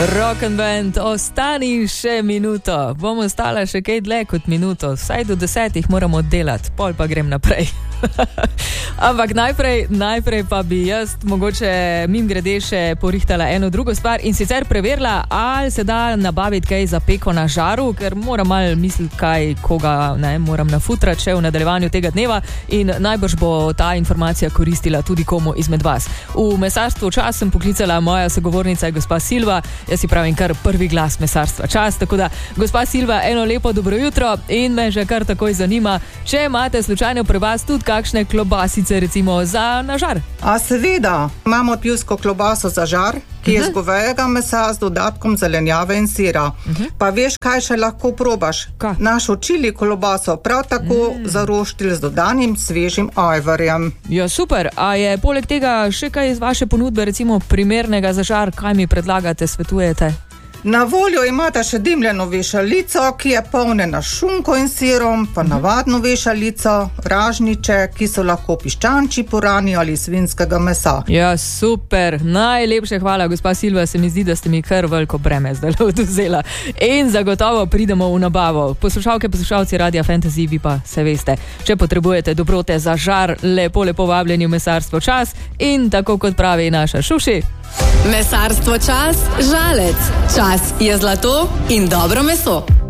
Rock and Band, ostani še minuto. Bom ostala še kaj dlje kot minuto. Vsaj do 10 moramo delati, pol pa grem naprej. Ampak najprej pa bi jaz mogoče mimogrede še porihtala eno drugo stvar in sicer preverila, ali se da nabaviti kaj za peko na žaru, ker moram malo misliti, koga moram nafutrati še v nadaljevanju tega dneva in najbrž bo ta informacija koristila tudi komu izmed vas. V mesarstvu Čas sem poklicala moja sogovornica gospa Silva, jaz si pravim kar prvi glas mesarstva Čas, tako da gospa Silva, eno lepo dobro jutro in me že kar takoj zanima, če imate slučajno pri vas tudi kakšne klobasice recimo za na žar. A seveda, imamo pivsko klobaso za žar, ki je z govejega mesa z dodatkom zelenjave in sira. Pa veš, kaj še lahko probaš? Našo čili klobaso prav tako zaroštilj z dodanim svežim ajvarjem. Ja, super. A je poleg tega še kaj iz vaše ponudbe recimo primernega za žar? Kaj mi predlagate, svetujete? Na voljo imate še dimljeno vešalico, ki je polnjena s šunko in sirom, pa navadno vešalico, ražniče, ki so lahko piščančji purani ali svinjskega mesa. Ja, super. Najlepše hvala, gospa Silva, se mi zdi, da ste mi kar veliko breme zdaj odvzela. In zagotovo pridemo v nabavo. Poslušalke, poslušalci Radia Fantasy, vi pa se veste, če potrebujete dobrote za žar, lepo vabljeni v mesarstvo Čas in tako kot pravi naša Šuši. Mesarstvo Čas, Žalec. Čas je zlato in dobro meso.